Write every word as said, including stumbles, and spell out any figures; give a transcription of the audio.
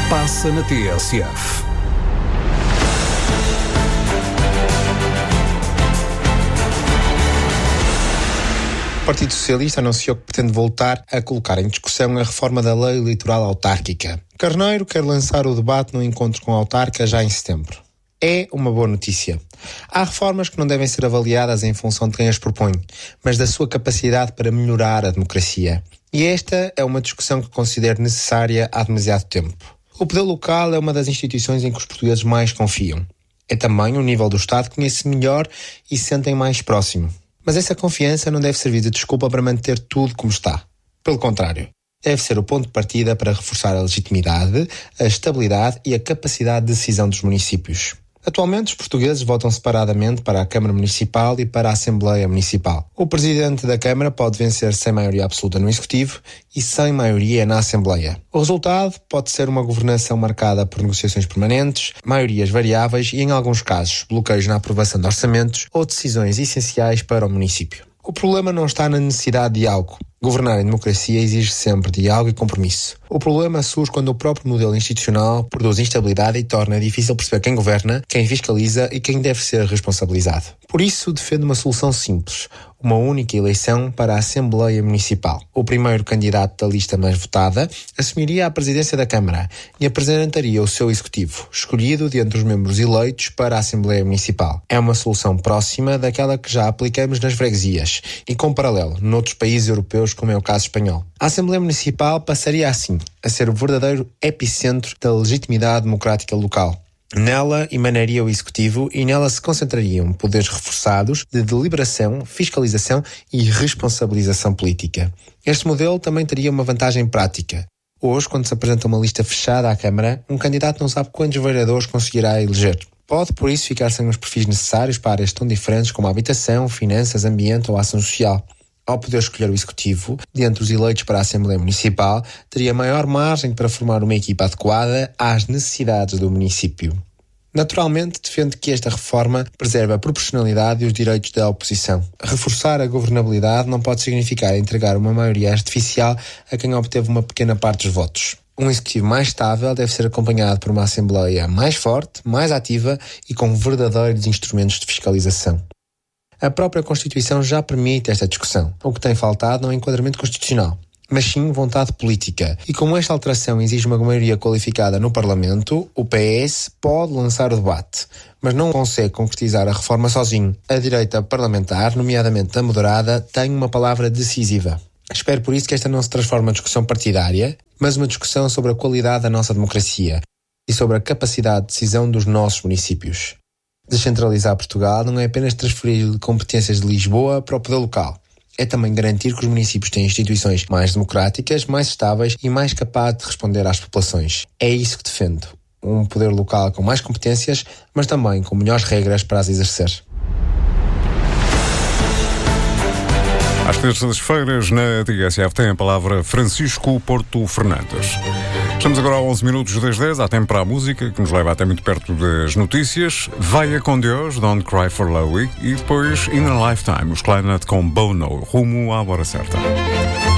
passa na T S F. O Partido Socialista anunciou que pretende voltar a colocar em discussão a reforma da lei eleitoral autárquica. Carneiro quer lançar o debate no encontro com a autarca já em setembro. É uma boa notícia. Há reformas que não devem ser avaliadas em função de quem as propõe, mas da sua capacidade para melhorar a democracia. E esta é uma discussão que considero necessária há demasiado tempo. O poder local é uma das instituições em que os portugueses mais confiam. É também o nível do Estado que conhece melhor e se sentem mais próximo. Mas essa confiança não deve servir de desculpa para manter tudo como está. Pelo contrário, deve ser o ponto de partida para reforçar a legitimidade, a estabilidade e a capacidade de decisão dos municípios. Atualmente, os portugueses votam separadamente para a Câmara Municipal e para a Assembleia Municipal. O Presidente da Câmara pode vencer sem maioria absoluta no Executivo e sem maioria na Assembleia. O resultado pode ser uma governação marcada por negociações permanentes, maiorias variáveis e, em alguns casos, bloqueios na aprovação de orçamentos ou decisões essenciais para o município. O problema não está na necessidade de diálogo. Governar em democracia exige sempre diálogo e compromisso. O problema surge quando o próprio modelo institucional produz instabilidade e torna difícil perceber quem governa, quem fiscaliza e quem deve ser responsabilizado. Por isso, defendo uma solução simples. Uma única eleição para a Assembleia Municipal. O primeiro candidato da lista mais votada assumiria a presidência da Câmara e apresentaria o seu executivo, escolhido de entre os membros eleitos para a Assembleia Municipal. É uma solução próxima daquela que já aplicamos nas freguesias e com paralelo noutros países europeus, como é o caso espanhol. A Assembleia Municipal passaria assim a ser o verdadeiro epicentro da legitimidade democrática local. Nela emanaria o Executivo e nela se concentrariam poderes reforçados de deliberação, fiscalização e responsabilização política. Este modelo também teria uma vantagem prática. Hoje, quando se apresenta uma lista fechada à Câmara, um candidato não sabe quantos vereadores conseguirá eleger. Pode, por isso, ficar sem os perfis necessários para áreas tão diferentes como a habitação, finanças, ambiente ou ação social. Ao poder escolher o Executivo, dentre os eleitos para a Assembleia Municipal, teria maior margem para formar uma equipa adequada às necessidades do município. Naturalmente, defendo que esta reforma preserve a proporcionalidade e os direitos da oposição. Reforçar a governabilidade não pode significar entregar uma maioria artificial a quem obteve uma pequena parte dos votos. Um Executivo mais estável deve ser acompanhado por uma Assembleia mais forte, mais ativa e com verdadeiros instrumentos de fiscalização. A própria Constituição já permite esta discussão. O que tem faltado não é enquadramento constitucional, mas sim vontade política. E como esta alteração exige uma maioria qualificada no Parlamento, o P S pode lançar o debate, mas não consegue concretizar a reforma sozinho. A direita parlamentar, nomeadamente a moderada, tem uma palavra decisiva. Espero por isso que esta não se transforme em discussão partidária, mas uma discussão sobre a qualidade da nossa democracia e sobre a capacidade de decisão dos nossos municípios. Descentralizar Portugal não é apenas transferir competências de Lisboa para o poder local. É também garantir que os municípios têm instituições mais democráticas, mais estáveis e mais capazes de responder às populações. É isso que defendo. Um poder local com mais competências, mas também com melhores regras para as exercer. Às terças-feiras, na T S F, tem a palavra Francisco Porto Fernandes. Estamos agora a onze minutos das dez, há tempo para a música, que nos leva até muito perto das notícias. Vaia com Deus, Don't Cry for Louie, e depois In a Lifetime, os Clannad com Bono, rumo à hora certa.